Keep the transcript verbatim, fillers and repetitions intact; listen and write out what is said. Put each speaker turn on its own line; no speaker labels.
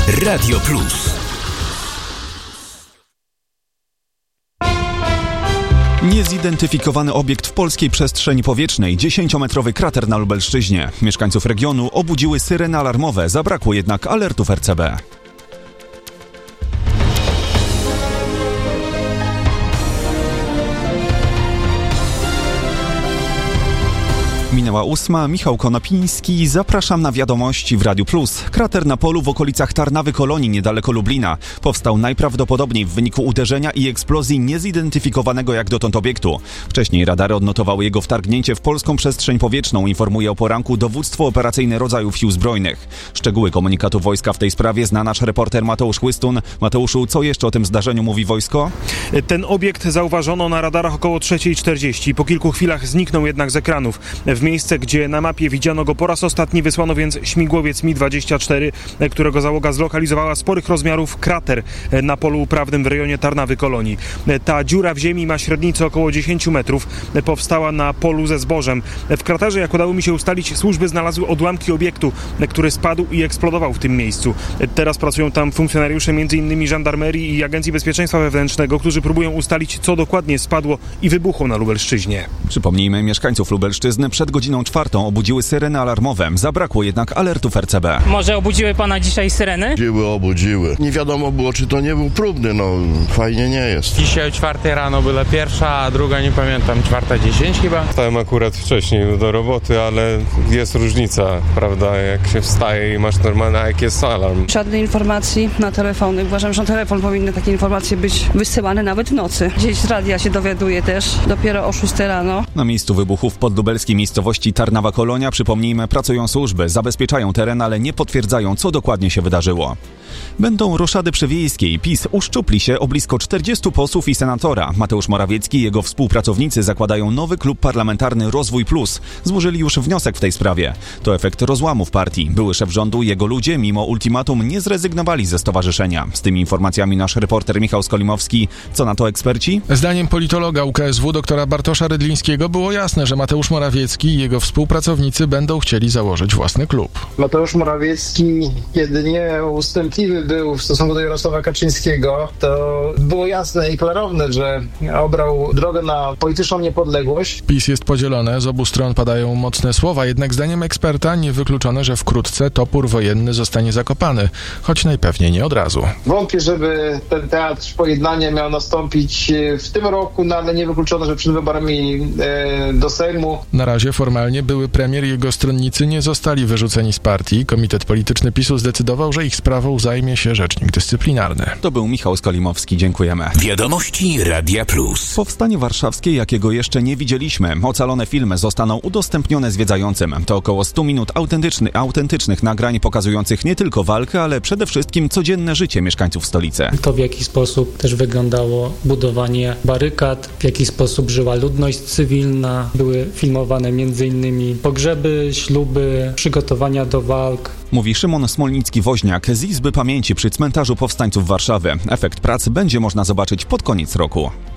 Radio Plus.
Niezidentyfikowany obiekt w polskiej przestrzeni powietrznej, dziesięciometrowy krater na Lubelszczyźnie. Mieszkańców regionu obudziły syreny alarmowe, zabrakło jednak alertów R C B. Minęła ósma, Michał Konopiński, zapraszam na wiadomości w Radiu Plus. Krater na polu w okolicach Tarnawy Kolonii, niedaleko Lublina, powstał najprawdopodobniej w wyniku uderzenia i eksplozji niezidentyfikowanego jak dotąd obiektu. Wcześniej radary odnotowały jego wtargnięcie w polską przestrzeń powietrzną, informuje o poranku Dowództwo Operacyjne Rodzajów Sił Zbrojnych. Szczegóły komunikatu wojska w tej sprawie zna nasz reporter Mateusz Chłystun. Mateuszu, co jeszcze o tym zdarzeniu mówi wojsko?
Ten obiekt zauważono na radarach około trzecia czterdzieści. Po kilku chwilach zniknął jednak z ekranów. W miejsce, gdzie na mapie widziano go po raz ostatni, wysłano więc śmigłowiec Mi dwadzieścia cztery, którego załoga zlokalizowała sporych rozmiarów krater na polu uprawnym w rejonie Tarnawy Kolonii. Ta dziura w ziemi ma średnicę około dziesięć metrów. Powstała na polu ze zbożem. W kraterze, jak udało mi się ustalić, służby znalazły odłamki obiektu, który spadł i eksplodował w tym miejscu. Teraz pracują tam funkcjonariusze między innymi Żandarmerii i Agencji Bezpieczeństwa Wewnętrznego, którzy próbują ustalić, co dokładnie spadło i wybuchło na Lubelszczyźnie.
Przypomnijmy, mieszkańców Lubelszczyzny przed godziną czwartą obudziły syreny alarmowe. Zabrakło jednak alertów R C B.
Może obudziły pana dzisiaj syreny?
Obudziły, obudziły. Nie wiadomo było, czy to nie był próbny, no fajnie nie jest.
Dzisiaj o czwartej rano była pierwsza, a druga nie pamiętam, czwarta dziesięć chyba.
Wstałem akurat wcześniej do roboty, ale jest różnica, prawda, jak się wstaje i masz normalny, a jak jest alarm.
Żadnej informacji na telefony. Uważam, że na telefon powinny takie informacje być wysyłane nawet w nocy. Gdzieś z radia się dowiaduje też, dopiero o szóstej rano.
Na miejscu wybuchu w poddubelskiej miejscowości Tarnawa Kolonia, przypomnijmy, pracują służby, zabezpieczają teren, ale nie potwierdzają, co dokładnie się wydarzyło. Będą roszady przy Wiejskiej. PiS uszczupli się o blisko czterdziestu posłów i senatora. Mateusz Morawiecki i jego współpracownicy zakładają nowy klub parlamentarny Rozwój Plus. Złożyli już wniosek w tej sprawie. To efekt rozłamu w partii. Były szef rządu i jego ludzie mimo ultimatum nie zrezygnowali ze stowarzyszenia. Z tymi informacjami nasz reporter Michał Skolimowski. Co na to eksperci?
Zdaniem politologa U K S W doktora Bartosza Rydlińskiego było jasne, że Mateusz Morawiecki i jego współpracownicy będą chcieli założyć własny klub.
Mateusz Morawiecki, kiedy nie ustępliwy był w stosunku do Jarosława Kaczyńskiego, to było jasne i klarowne, że obrał drogę na polityczną niepodległość.
PiS jest podzielone, z obu stron padają mocne słowa, jednak zdaniem eksperta niewykluczone, że wkrótce topór wojenny zostanie zakopany, choć najpewniej nie od razu.
Wątpię, żeby ten teatr pojednania miał nastąpić w tym roku, no ale niewykluczone, że przed wyborami e, do Sejmu.
Na razie formalnie były premier i jego stronnicy nie zostali wyrzuceni z partii. Komitet Polityczny PiSu zdecydował, że ich sprawą zajmie się rzecznik dyscyplinarny.
To był Michał Skolimowski, dziękujemy.
Wiadomości Radia Plus.
Powstanie warszawskie, jakiego jeszcze nie widzieliśmy. Ocalone filmy zostaną udostępnione zwiedzającym. To około stu minut autentyczny, autentycznych nagrań pokazujących nie tylko walkę, ale przede wszystkim codzienne życie mieszkańców stolicy.
To, w jaki sposób też wyglądało budowanie barykad, w jaki sposób żyła ludność cywilna. Były filmowane między innymi pogrzeby, śluby, przygotowania do walk.
Mówi Szymon Smolnicki-Woźniak z Izby Pamięci przy Cmentarzu Powstańców Warszawy. Efekt prac będzie można zobaczyć pod koniec roku.